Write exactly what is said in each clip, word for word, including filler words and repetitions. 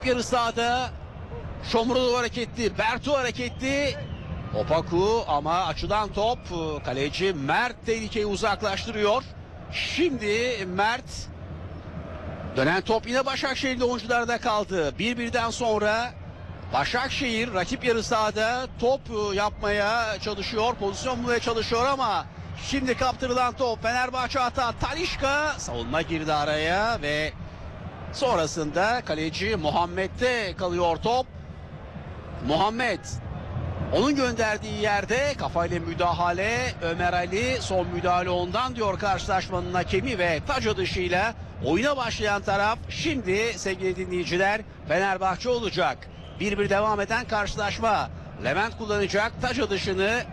Yarı sahada Şomurlu hareketli, Bertu hareketli. Opaku ama açılan top, kaleci Mert tehlikeyi uzaklaştırıyor. Şimdi Mert, dönen top yine Başakşehir'li oyuncularda kaldı. bir birden sonra Başakşehir rakip yarı sahada top yapmaya çalışıyor, pozisyon bulmaya çalışıyor ama şimdi kaptırılan top Fenerbahçe hata. Talisca, savunma girdi araya ve sonrasında kaleci Muhammed'de kalıyor top. Muhammed onun gönderdiği yerde kafayla müdahale, Ömer Ali son müdahale ondan diyor karşılaşmanın hakemi ve taç atışıyla oyuna başlayan taraf şimdi sevgili dinleyiciler Fenerbahçe olacak. bir bir devam eden karşılaşma. Levent kullanacak taç atışını.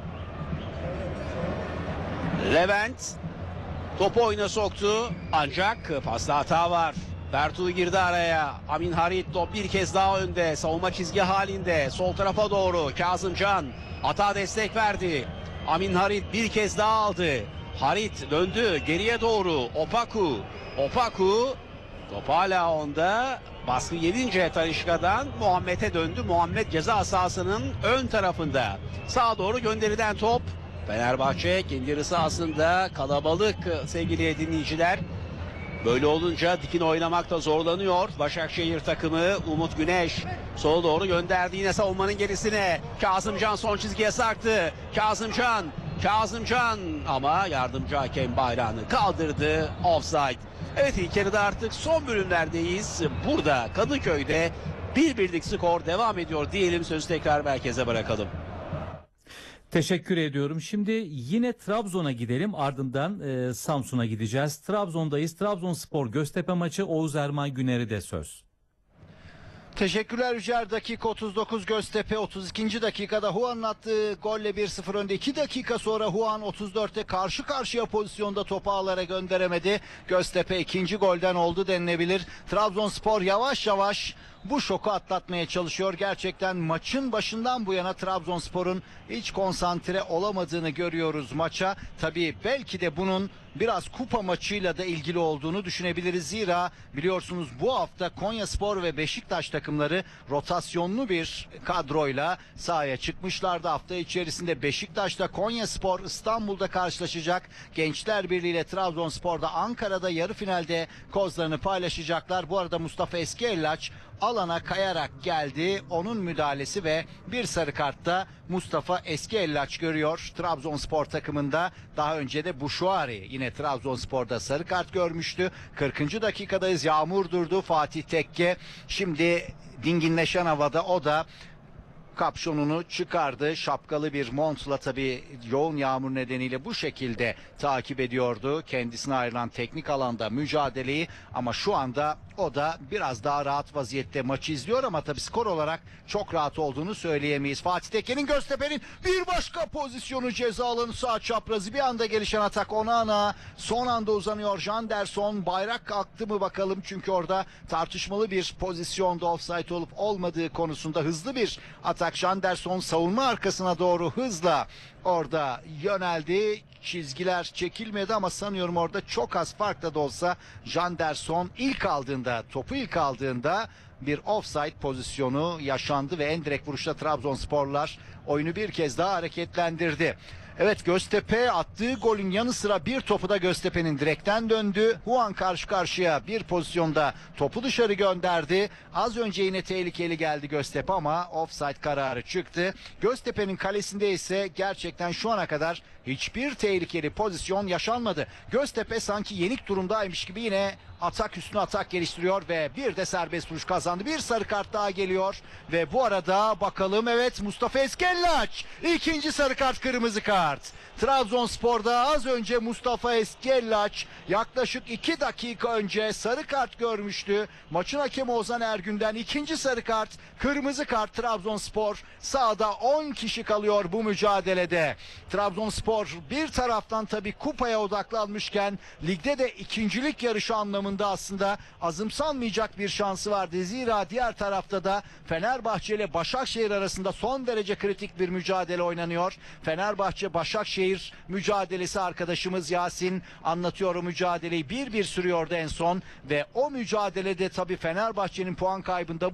Levent topu oyuna soktu ancak pasta hata var. Bertu girdi araya. Amin Harit top bir kez daha önde. Savunma çizgi halinde. Sol tarafa doğru. Kazımcan hata destek verdi. Amin Harit bir kez daha aldı. Harit döndü geriye doğru. Opaku. Opaku. Top hala onda. Baskı yedince Talisca'dan Muhammed'e döndü. Muhammed ceza sahasının ön tarafında. Sağa doğru gönderilen top. Fenerbahçe kendi yarı sahasında kalabalık sevgili dinleyiciler. Böyle olunca dikin oynamakta zorlanıyor. Başakşehir takımı Umut Güneş sola doğru gönderdi yine savunmanın gerisine. Kazımcan son çizgiye sarktı. Kazımcan, Kazımcan ama yardımcı hakem bayrağını kaldırdı. Offside. Evet ilk yarıda artık son bölümlerdeyiz. Burada Kadıköy'de bir birlik skor devam ediyor diyelim, sözü tekrar merkeze bırakalım. Teşekkür ediyorum. Şimdi yine Trabzon'a gidelim, ardından e, Samsun'a gideceğiz. Trabzon'dayız. Trabzonspor Göztepe maçı, Oğuz Erman Güner'i de söz. Teşekkürler Yücer. Dakika otuz dokuz, Göztepe otuz ikinci dakikada Huan'ın attığı golle bir sıfır önde. iki dakika sonra Huan otuz dörtte karşı karşıya pozisyonda topu ağlara gönderemedi. Göztepe ikinci golden oldu denilebilir. Trabzonspor yavaş yavaş bu şoku atlatmaya çalışıyor. Gerçekten maçın başından bu yana Trabzonspor'un hiç konsantre olamadığını görüyoruz maça. Tabii belki de bunun biraz kupa maçıyla da ilgili olduğunu düşünebiliriz. Zira biliyorsunuz bu hafta Konyaspor ve Beşiktaş takımları rotasyonlu bir kadroyla sahaya çıkmışlardı. Hafta içerisinde Beşiktaş'ta Konyaspor İstanbul'da karşılaşacak. Gençler Birliği ile Trabzonspor'da Ankara'da yarı finalde kozlarını paylaşacaklar. Bu arada Mustafa Eskiellaç alana kayarak geldi. Onun müdahalesi ve bir sarı kartta Mustafa Eskiellaç görüyor. Trabzonspor takımında daha önce de Buşuari yine Trabzonspor'da sarı kart görmüştü. kırkıncı dakikadayız. Yağmur durdu. Fatih Tekke şimdi dinginleşen havada o da kapşonunu çıkardı. Şapkalı bir montla tabii yoğun yağmur nedeniyle bu şekilde takip ediyordu. Kendisine ayrılan teknik alanda mücadeleyi ama şu anda o da biraz daha rahat vaziyette maçı izliyor ama tabii skor olarak çok rahat olduğunu söyleyemeyiz. Fatih Tekke'nin, Göztepe'nin bir başka pozisyonu, ceza alanı sağ çaprazı, bir anda gelişen atak Onana son anda uzanıyor. Janderson, bayrak kalktı mı bakalım, çünkü orada tartışmalı bir pozisyonda offside olup olmadığı konusunda hızlı bir atak. Janderson savunma arkasına doğru hızla orada yöneldi. Çizgiler çekilmedi ama sanıyorum orada çok az farkla da olsa Janderson ilk aldığında, topu ilk aldığında bir offside pozisyonu yaşandı ve en direkt vuruşta Trabzonsporlar oyunu bir kez daha hareketlendirdi. Evet, Göztepe attığı golün yanı sıra bir topu da Göztepe'nin direkten döndü. Huan karşı karşıya bir pozisyonda topu dışarı gönderdi. Az önce yine tehlikeli geldi Göztepe ama offside kararı çıktı. Göztepe'nin kalesinde ise gerçekten şu ana kadar hiçbir tehlikeli pozisyon yaşanmadı. Göztepe sanki yenik durumdaymış gibi yine atak üstüne atak geliştiriyor ve bir de serbest vuruş kazandı. Bir sarı kart daha geliyor ve bu arada bakalım, evet, Mustafa Eskiellaç ikinci sarı kart, kırmızı kart. Trabzonspor'da az önce Mustafa Eskiellaç yaklaşık iki dakika önce sarı kart görmüştü. Maçın hakemi Ozan Ergün'den ikinci sarı kart, kırmızı kart. Trabzonspor sahada on kişi kalıyor bu mücadelede. Trabzonspor bir taraftan tabii kupaya odaklanmışken ligde de ikincilik yarışı anlamında anlamında aslında azımsanmayacak bir şansı vardı. Zira diğer tarafta da Fenerbahçe ile Başakşehir arasında son derece kritik bir mücadele oynanıyor. Fenerbahçe-Başakşehir mücadelesi arkadaşımız Yasin anlatıyor o mücadeleyi. bir bir sürüyordu en son ve o mücadelede tabii Fenerbahçe'nin puan kaybında